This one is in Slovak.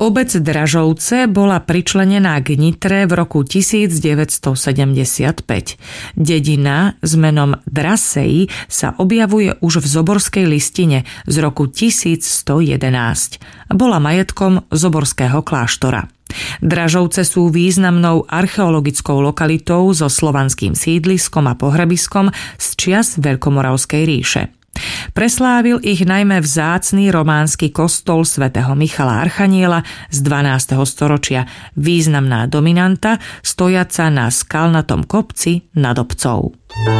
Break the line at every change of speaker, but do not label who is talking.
Obec Dražovce bola pričlenená k Nitre v roku 1975. Dedina s menom Drasej sa objavuje už v zoborskej listine z roku 1111. Bola majetkom zoborského kláštora. Dražovce sú významnou archeologickou lokalitou so slovanským sídliskom a pohrebiskom z čias Veľkomoravskej ríše. Preslávil ich najmä vzácny románsky kostol svätého Michala Archaniela z 12. storočia, významná dominanta stojaca na skalnatom kopci nad obcov.